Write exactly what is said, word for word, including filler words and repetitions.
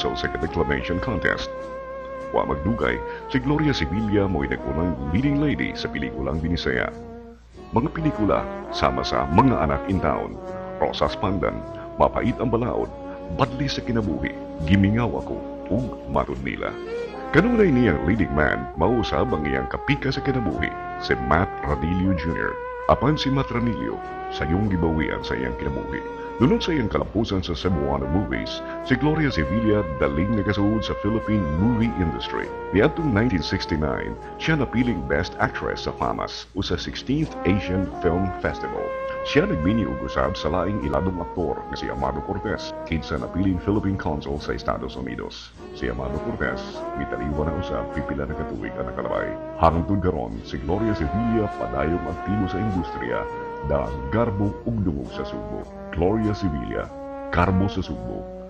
sa usa ka declamation contest. Wa magdugay, si Gloria Sevilla mo'y nag-unang leading lady sa pelikulang Binisaya. Mga pelikula sama sa Mga Anak in Town, Rosas Pandan, Mapait ang Balaod, Badli sa Kinabuhi, Gimingaw Ako, ug Matod Nila. Kanunay niyang leading man, mausab ang iyang kapika sa kinabuhi, si Matt Radillo Junior Apan si Matt Radillo, sayong gibawian sa iyang kinabuhi. Dunod sa iyang kalapusan sa Cebuano movies, si Gloria Sevilla daling nagasuod sa Philippine movie industry. Niadtong nineteen sixty-nine, siya napiling Best Actress sa FAMAS o sa sixteenth Asian Film Festival. Siya nagbini og usab sa laing iladong aktor nga si Amado Cortez, kinsa napiling Philippine Consul sa Estados Unidos. Si Amado Cortez, mitaliwan na usab pipila na katuig ang nakalabay. Hangtod karon, si Gloria Sevilla padayong aktibo sa industriya dahil garbo ug dungog sa Subo. Gloria Sevilla, Garbo sa Subo.